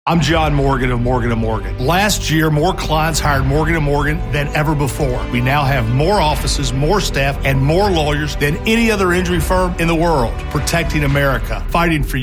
I'm John Morgan of Morgan & Morgan. Last year, more clients hired Morgan & Morgan than ever before. We now have more offices, more staff, and more lawyers than any other injury firm in the world, protecting America, fighting for you.